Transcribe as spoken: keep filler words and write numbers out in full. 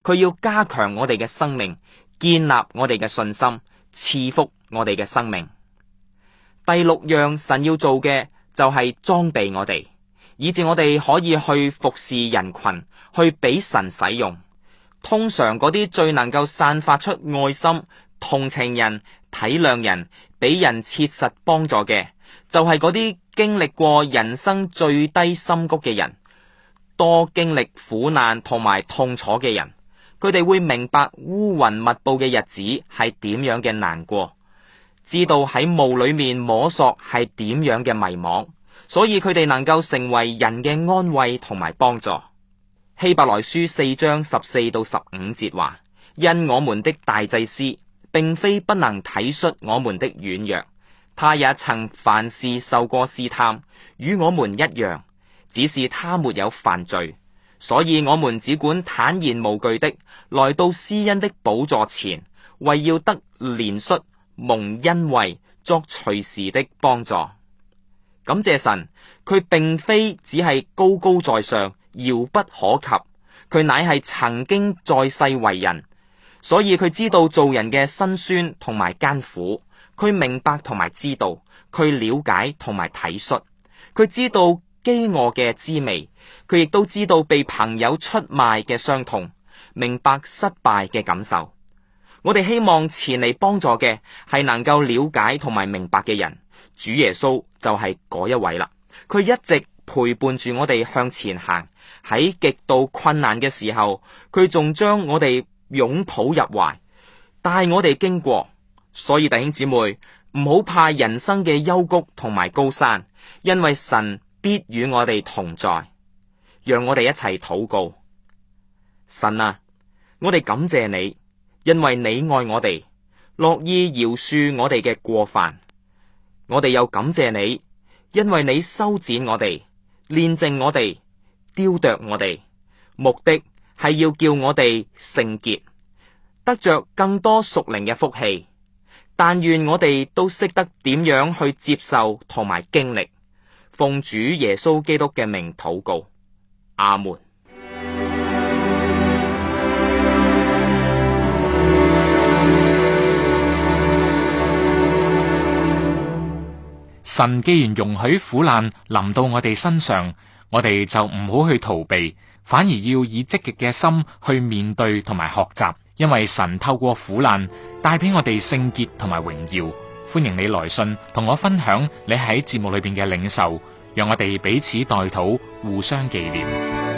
佢要加強我哋嘅生命，建立我哋嘅信心，賜福我哋嘅生命。第六樣神要做嘅就係裝備我哋，以致我哋可以去服侍人群，去俾神使用。通常嗰啲最能夠散發出愛心、同情人、體諒人、俾人切實幫助嘅，就係嗰啲經歷過人生最低深谷嘅人，多經歷苦難同埋痛楚嘅人。佢哋會明白烏雲密布嘅日子係點樣嘅難過，知道喺霧裏面摸索係點樣嘅迷惘，所以佢哋能夠成為人嘅安慰同埋幫助。希伯來書四章十四到十五節話：因我們的大祭司並非不能體恤我們的軟弱，他也曾凡事受過試探，與我們一樣，只是他沒有犯罪。所以我們只管坦然無懼的來到施恩的寶座前，為要得憐恤、蒙恩惠，作隨時的幫助。感謝神，佢並非只係高高在上、遙不可及，佢乃係曾經在世為人，所以佢知道做人嘅辛酸同埋艱苦，佢明白同埋知道，佢了解同埋體恤，佢知道飢餓嘅滋味，佢亦都知道被朋友出賣嘅傷痛，明白失敗嘅感受。我哋希望前嚟幫助嘅係能夠了解同埋明白嘅人，主耶穌就係嗰一位啦。佢一直陪伴住我哋向前行，喺極度困難嘅時候，佢仲將我哋擁抱入懷，帶我哋經過。所以弟兄姊妹，唔好怕人生嘅幽谷同埋高山，因為神必與我哋同在。讓我哋一齊禱告。神啊，我哋感謝你，因為你愛我哋，樂意饒恕我哋嘅過犯。我哋又感謝你，因為你修剪我哋，煉淨我哋，雕琢我哋，目的係要叫我哋聖潔，得着更多屬靈嘅福氣。但願我哋都識得點樣去接受同埋經歷。奉主耶穌基督嘅名禱告，阿門。 神既然容許苦難臨到我哋身上，我哋就唔好去逃避，反而要以積極嘅心去面對同埋學習，因為神透過苦難帶俾我哋聖潔同埋榮耀。歡迎你來信同我分享你喺節目裏邊嘅領受，讓我哋彼此代禱，互相紀念。